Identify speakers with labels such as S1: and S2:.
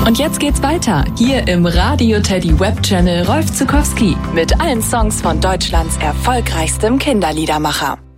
S1: Und jetzt geht's weiter, hier im Radio Teddy Web Channel Rolf Zuckowski mit allen Songs von Deutschlands erfolgreichstem Kinderliedermacher.